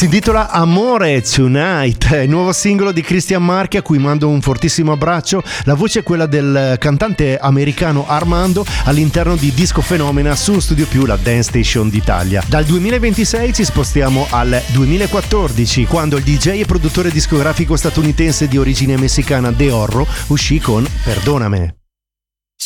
Si intitola Amore Tonight, il nuovo singolo di Christian Marchi, a cui mando un fortissimo abbraccio. La voce è quella del cantante americano Armando all'interno di Disco Fenomena su Studio Più, la dance station d'Italia. Dal 2026 ci spostiamo al 2014, quando il DJ e produttore discografico statunitense di origine messicana De Orro uscì con Perdóname.